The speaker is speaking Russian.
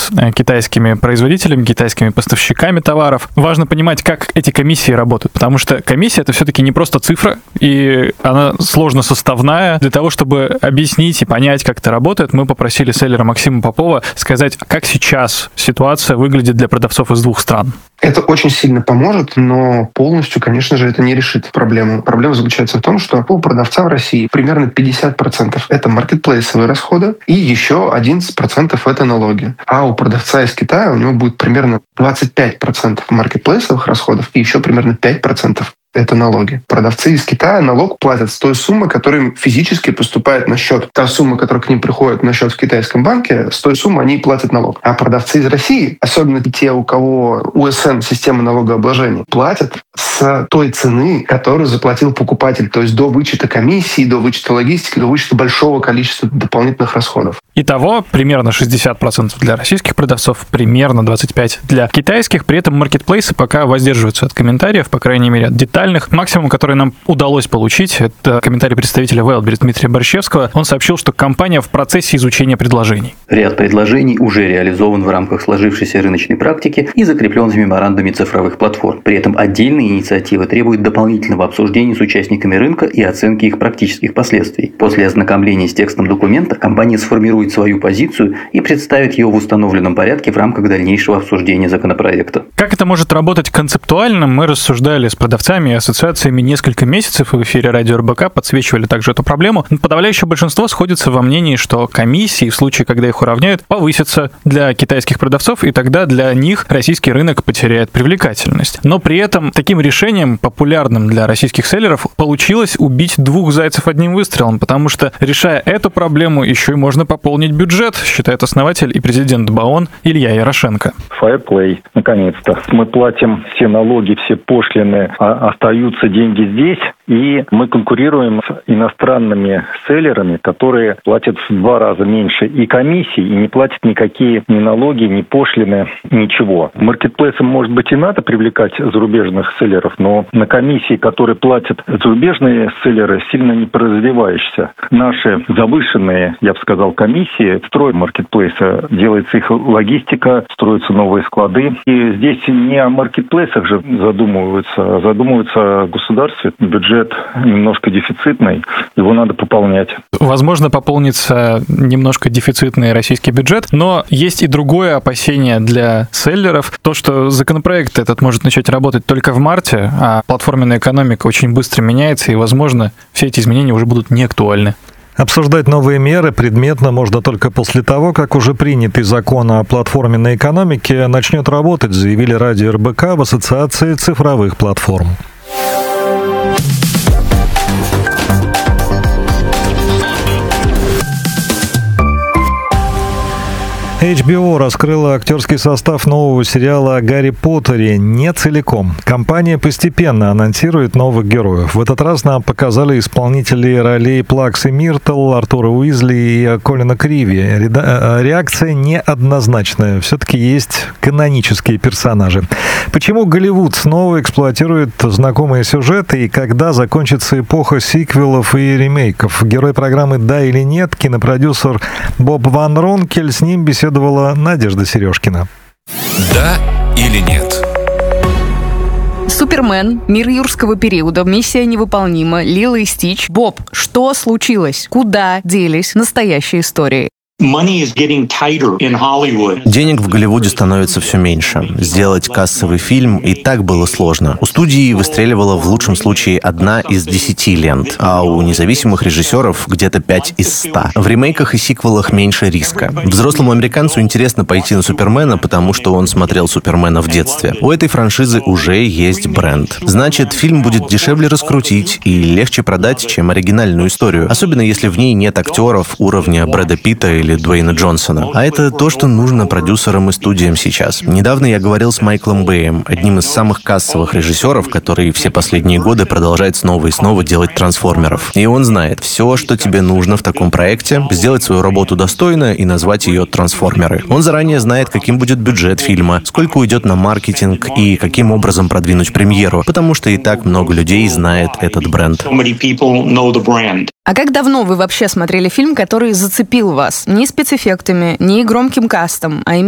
с китайскими производителями, китайскими поставщиками товаров. Важно понимать, как эти комиссии работают, потому что комиссия — это все-таки не просто цифра, и она сложно составная. Для того, чтобы объяснить и понять, как это работает, мы попросили селлера Максима Попова сказать, как сейчас ситуация выглядит для продавцов из двух стран. Это очень сильно поможет, но полностью, конечно же, это не решит проблему. Проблема заключается в том, что у продавца в России примерно 50% это маркетплейсовые расходы, и еще 11% это налоги. А у продавца из Китая у него будет примерно 25% маркетплейсовых расходов и еще примерно 5% это налоги. Продавцы из Китая налог платят с той суммы, которая им физически поступает на счет. Та сумма, которая к ним приходит на счет в китайском банке, с той суммы они и платят налог. А продавцы из России, особенно те, у кого УСН, система налогообложения, платят с той цены, которую заплатил покупатель. То есть до вычета комиссии, до вычета логистики, до вычета большого количества дополнительных расходов. Итого примерно 60% для российских продавцов, примерно 25% для китайских. При этом маркетплейсы пока воздерживаются от комментариев, по крайней мере, от деталей. Максимум, который нам удалось получить, это комментарий представителя Wildberries Дмитрия Борщевского. Он сообщил, что компания в процессе изучения предложений. Ряд предложений уже реализован в рамках сложившейся рыночной практики и закреплен в меморандуме цифровых платформ. При этом отдельные инициативы требуют дополнительного обсуждения с участниками рынка и оценки их практических последствий. После ознакомления с текстом документа компания сформирует свою позицию и представит ее в установленном порядке в рамках дальнейшего обсуждения законопроекта. Как это может работать концептуально, мы рассуждали с продавцами и ассоциациями несколько месяцев, и в эфире радио РБК подсвечивали также эту проблему. Но подавляющее большинство сходится во мнении, что комиссии в случае, когда их уравняют, повысятся для китайских продавцов, и тогда для них российский рынок потеряет привлекательность. Но при этом таким решением, популярным для российских селлеров, получилось убить двух зайцев одним выстрелом, потому что, решая эту проблему, еще и можно пополнить бюджет, считает основатель и президент БАОН Илья Ярошенко. Fairplay, наконец-то. Мы платим все налоги, все пошлины, остаются деньги здесь, и мы конкурируем с иностранными селлерами, которые платят в 2 раза меньше и комиссий, и не платят никакие ни налоги, ни пошлины, ничего. Маркетплейсам, может быть, и надо привлекать зарубежных селлеров, но на комиссии, которые платят зарубежные селлеры, сильно не развивающиеся. Наши завышенные, я бы сказал, комиссии строят маркетплейсы, делается их логистика, строятся новые склады. И здесь не о маркетплейсах же задумываются о государстве. Бюджет немножко дефицитный, его надо пополнять. Возможно, пополнится немножко дефицитный российский бюджет, но есть и другое опасение для селлеров. То, что законопроект этот может начать работать только в марте, а платформенная экономика очень быстро меняется, и, возможно, все эти изменения уже будут неактуальны. Обсуждать новые меры предметно можно только после того, как уже принятый закон о платформенной экономике начнет работать, заявили радио РБК в Ассоциации цифровых платформ. HBO раскрыла актерский состав нового сериала о Гарри Поттере не целиком. Компания постепенно анонсирует новых героев. В этот раз нам показали исполнителей ролей Плаксы Миртл, Артура Уизли и Колина Криви. Реакция неоднозначная. Все-таки есть канонические персонажи. Почему Голливуд снова эксплуатирует знакомые сюжеты и когда закончится эпоха сиквелов и ремейков? Герой программы «Да или нет», кинопродюсер Боб Ван Ронкель, с ним беседовала Надежда Сережкина. Да или нет? Супермен, Мир юрского периода, Миссия невыполнима, Лило и Стич. Боб, что случилось? Куда делись настоящие истории? Денег в Голливуде становится все меньше. Сделать кассовый фильм и так было сложно. У студии выстреливала в лучшем случае 1 из 10 лент, а у независимых режиссеров где-то 5 из 100. В ремейках и сиквелах меньше риска. Взрослому американцу интересно пойти на Супермена, потому что он смотрел Супермена в детстве. У этой франшизы уже есть бренд. Значит, фильм будет дешевле раскрутить и легче продать, чем оригинальную историю. Особенно если в ней нет актеров уровня Брэда Питта или Дуэйна Джонсона. А это то, что нужно продюсерам и студиям сейчас. Недавно я говорил с Майклом Бэем, одним из самых кассовых режиссеров, который все последние годы продолжает снова и снова делать трансформеров. И он знает, все, что тебе нужно в таком проекте, сделать свою работу достойно и назвать ее «Трансформеры». Он заранее знает, каким будет бюджет фильма, сколько уйдет на маркетинг и каким образом продвинуть премьеру, потому что и так много людей знает этот бренд. А как давно вы вообще смотрели фильм, который зацепил вас? Не спецэффектами, не громким кастом, а именно